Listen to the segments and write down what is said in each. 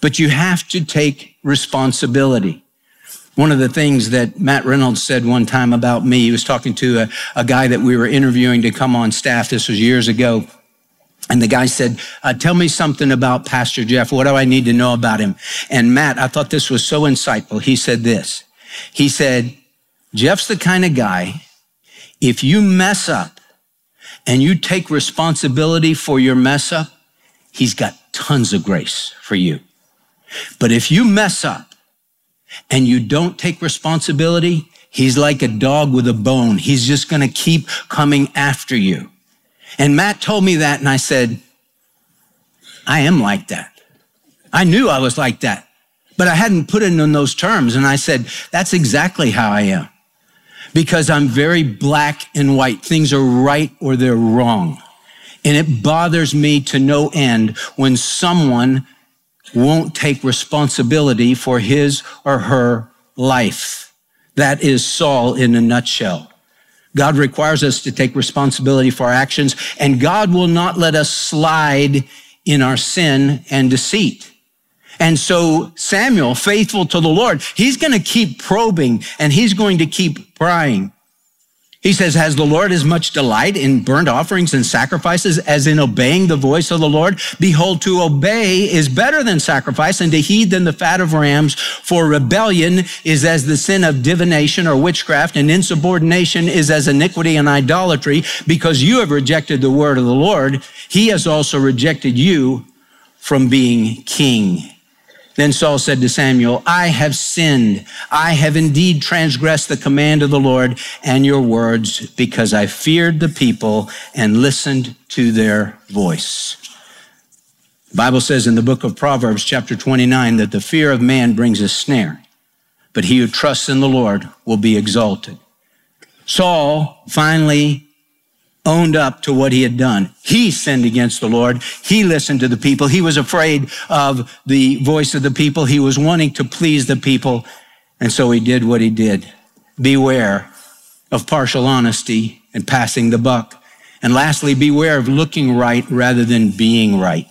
but you have to take responsibility. One of the things that Matt Reynolds said one time about me, he was talking to a guy that we were interviewing to come on staff. This was years ago. And the guy said, tell me something about Pastor Jeff. What do I need to know about him? And Matt, I thought this was so insightful. He said this. He said, Jeff's the kind of guy, if you mess up and you take responsibility for your mess up, he's got tons of grace for you. But if you mess up and you don't take responsibility, he's like a dog with a bone. He's just going to keep coming after you. And Matt told me that, and I said, I am like that. I knew I was like that, but I hadn't put it in those terms. And I said, that's exactly how I am, because I'm very black and white. Things are right or they're wrong. And it bothers me to no end when someone won't take responsibility for his or her life. That is Saul in a nutshell. God requires us to take responsibility for our actions, and God will not let us slide in our sin and deceit. And so Samuel, faithful to the Lord, he's going to keep probing and he's going to keep prying. He says, has the Lord as much delight in burnt offerings and sacrifices as in obeying the voice of the Lord? Behold, to obey is better than sacrifice, and to heed than the fat of rams. For rebellion is as the sin of divination or witchcraft, and insubordination is as iniquity and idolatry. Because you have rejected the word of the Lord, he has also rejected you from being king. Then Saul said to Samuel, I have sinned. I have indeed transgressed the command of the Lord and your words, because I feared the people and listened to their voice. The Bible says in the book of Proverbs, chapter 29, that the fear of man brings a snare, but he who trusts in the Lord will be exalted. Saul finally owned up to what he had done. He sinned against the Lord. He listened to the people. He was afraid of the voice of the people. He was wanting to please the people. And so he did what he did. Beware of partial honesty and passing the buck. And lastly, beware of looking right rather than being right.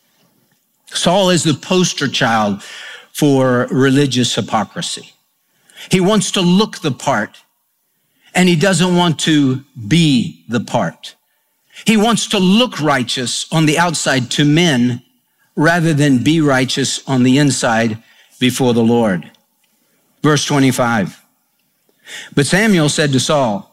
Saul is the poster child for religious hypocrisy. He wants to look the part, and he doesn't want to be the part. He wants to look righteous on the outside to men rather than be righteous on the inside before the Lord. Verse 25. But Samuel said to Saul,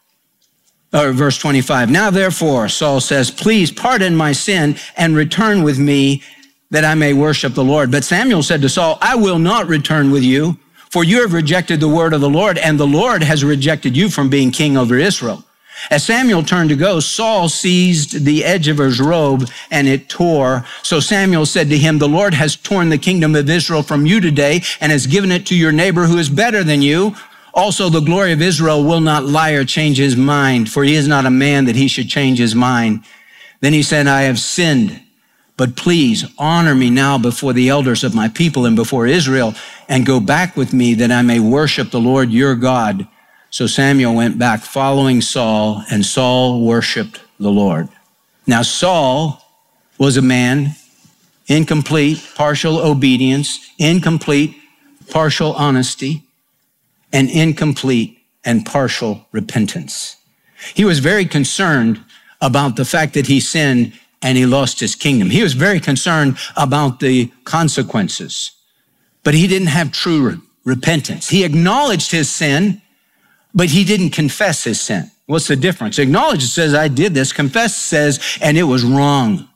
verse 25, now therefore, Saul says, please pardon my sin and return with me that I may worship the Lord. But Samuel said to Saul, I will not return with you, for you have rejected the word of the Lord, and the Lord has rejected you from being king over Israel. As Samuel turned to go, Saul seized the edge of his robe, and it tore. So Samuel said to him, the Lord has torn the kingdom of Israel from you today, and has given it to your neighbor who is better than you. Also, the glory of Israel will not lie or change his mind, for he is not a man that he should change his mind. Then he said, I have sinned. But please honor me now before the elders of my people and before Israel, and go back with me that I may worship the Lord your God. So Samuel went back following Saul, and Saul worshiped the Lord. Now Saul was a man, incomplete, partial obedience, incomplete, partial honesty, and incomplete and partial repentance. He was very concerned about the fact that he sinned and he lost his kingdom. He was very concerned about the consequences, but he didn't have true repentance. He acknowledged his sin, but he didn't confess his sin. What's the difference? Acknowledge says, I did this. Confess says, and it was wrong.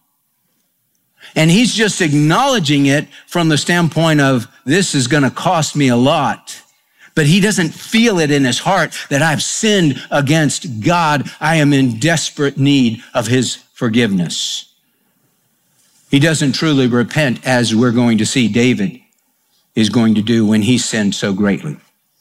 And he's just acknowledging it from the standpoint of, this is going to cost me a lot. But he doesn't feel it in his heart that I've sinned against God. I am in desperate need of his forgiveness. He doesn't truly repent, as we're going to see David is going to do when he sinned so greatly.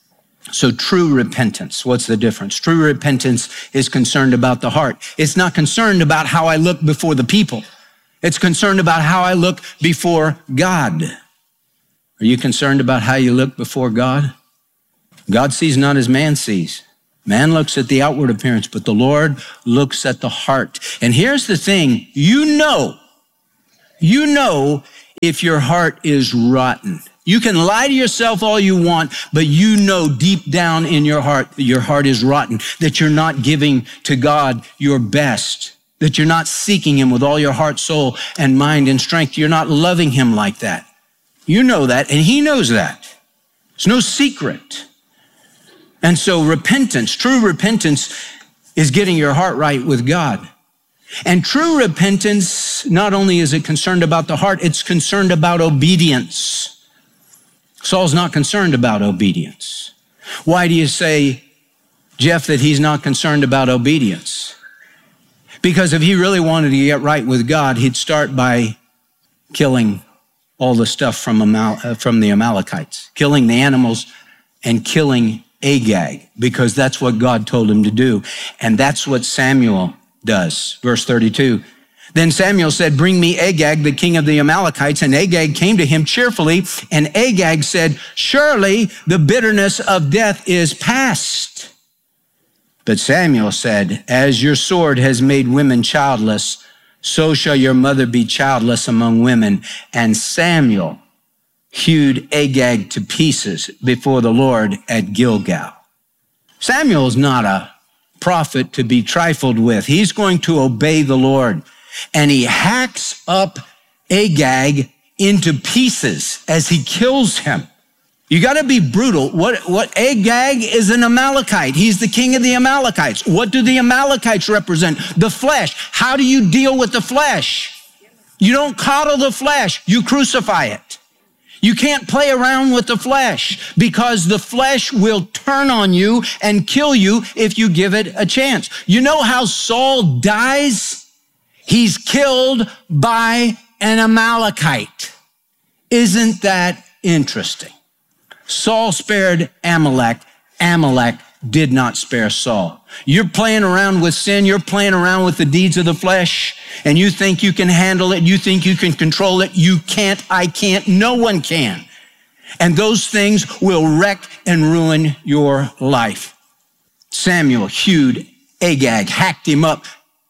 So true repentance, what's the difference? True repentance is concerned about the heart. It's not concerned about how I look before the people. It's concerned about how I look before God. Are you concerned about how you look before God? God sees not as man sees. Man looks at the outward appearance, but the Lord looks at the heart. And here's the thing, you know if your heart is rotten. You can lie to yourself all you want, but you know deep down in your heart that your heart is rotten, that you're not giving to God your best, that you're not seeking him with all your heart, soul, and mind and strength. You're not loving him like that. You know that, and he knows that. It's no secret. And so repentance, true repentance, is getting your heart right with God. And true repentance, not only is it concerned about the heart, it's concerned about obedience. Saul's not concerned about obedience. Why do you say, Jeff, that he's not concerned about obedience? Because if he really wanted to get right with God, he'd start by killing all the stuff from the Amalekites, killing the animals and killing Agag, because that's what God told him to do. And that's what Samuel does. Verse 32. Then Samuel said, bring me Agag, the king of the Amalekites. And Agag came to him cheerfully. And Agag said, surely the bitterness of death is past. But Samuel said, as your sword has made women childless, so shall your mother be childless among women. And Samuel hewed Agag to pieces before the Lord at Gilgal. Samuel is not a prophet to be trifled with. He's going to obey the Lord. And he hacks up Agag into pieces as he kills him. You got to be brutal. What Agag is an Amalekite. He's the king of the Amalekites. What do the Amalekites represent? The flesh. How do you deal with the flesh? You don't coddle the flesh. You crucify it. You can't play around with the flesh, because the flesh will turn on you and kill you if you give it a chance. You know how Saul dies? He's killed by an Amalekite. Isn't that interesting? Saul spared Amalek. Amalek did not spare Saul. You're playing around with sin. You're playing around with the deeds of the flesh, and you think you can handle it. You think you can control it. You can't. I can't. No one can. And those things will wreck and ruin your life. Samuel hewed Agag, hacked him up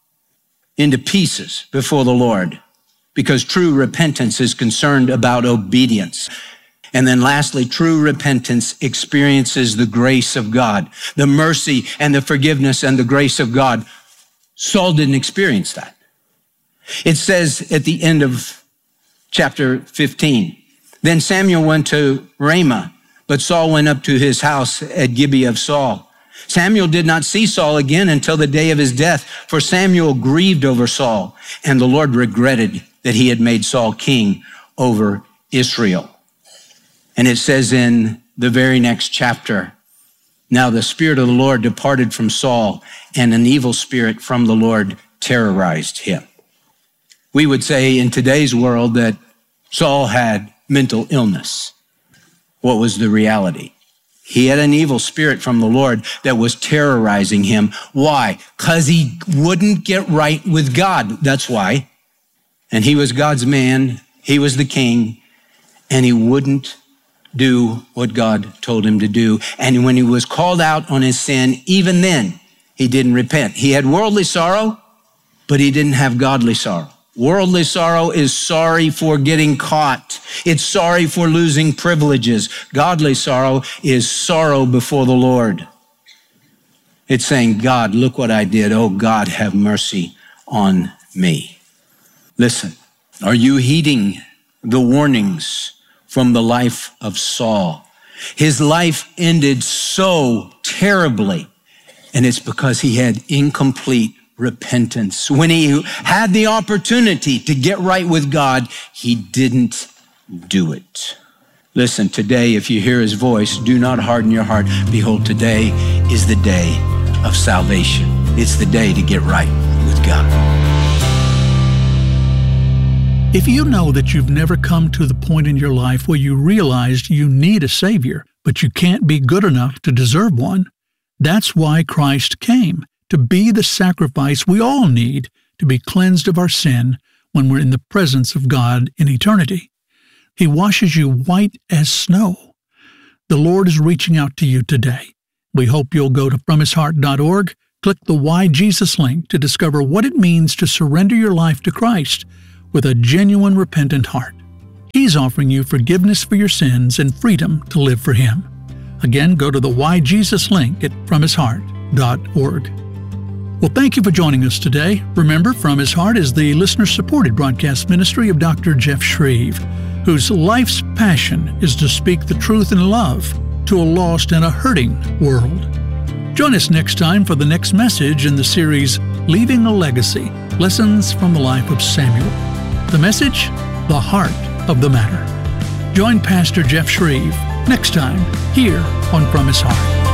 into pieces before the Lord, because true repentance is concerned about obedience. And then lastly, true repentance experiences the grace of God, the mercy and the forgiveness and the grace of God. Saul didn't experience that. It says at the end of chapter 15, then Samuel went to Ramah, but Saul went up to his house at Gibeah of Saul. Samuel did not see Saul again until the day of his death, for Samuel grieved over Saul, and the Lord regretted that he had made Saul king over Israel. And it says in the very next chapter, now the Spirit of the Lord departed from Saul, and an evil spirit from the Lord terrorized him. We would say in today's world that Saul had mental illness. What was the reality? He had an evil spirit from the Lord that was terrorizing him. Why? Because he wouldn't get right with God. That's why. And he was God's man. He was the king, and he wouldn't do what God told him to do. And when he was called out on his sin, even then, he didn't repent. He had worldly sorrow, but he didn't have godly sorrow. Worldly sorrow is sorry for getting caught. It's sorry for losing privileges. Godly sorrow is sorrow before the Lord. It's saying, God, look what I did. Oh, God, have mercy on me. Listen, are you heeding the warnings from the life of Saul? His life ended so terribly, and it's because he had incomplete repentance. When he had the opportunity to get right with God, he didn't do it. Listen, today, if you hear his voice, do not harden your heart. Behold, today is the day of salvation. It's the day to get right with God. If you know that you've never come to the point in your life where you realized you need a Savior, but you can't be good enough to deserve one, that's why Christ came, to be the sacrifice we all need to be cleansed of our sin when we're in the presence of God in eternity. He washes you white as snow. The Lord is reaching out to you today. We hope you'll go to FromHisHeart.org, click the Why Jesus link to discover what it means to surrender your life to Christ with a genuine repentant heart. He's offering you forgiveness for your sins and freedom to live for Him. Again, go to the Why Jesus link at FromHisHeart.org. Well, thank you for joining us today. Remember, From His Heart is the listener-supported broadcast ministry of Dr. Jeff Shreve, whose life's passion is to speak the truth in love to a lost and a hurting world. Join us next time for the next message in the series, Leaving a Legacy, Lessons from the Life of Samuel. The message, the heart of the matter. Join Pastor Jeff Shreve next time here on From His Heart.